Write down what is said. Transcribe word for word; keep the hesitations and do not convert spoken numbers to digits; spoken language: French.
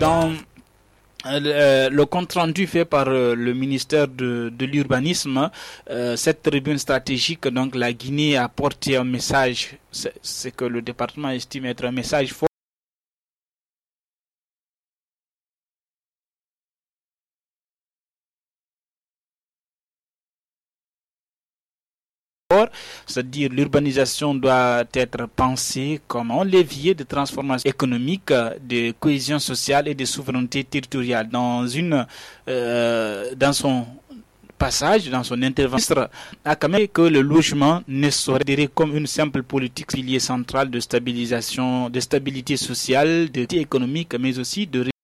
Dans euh, le compte rendu fait par euh, le ministère de, de l'urbanisme, euh, cette tribune stratégique, donc la Guinée a porté un message, c'est, c'est que le département estime être un message fort. C'est-à-dire l'urbanisation doit être pensée comme un levier de transformation économique, de cohésion sociale et de souveraineté territoriale. Dans une, euh, dans son passage, dans son intervention, a quand même que le logement ne saurait être considéré comme une simple politique pilier central de stabilisation, de stabilité sociale, de économique, mais aussi de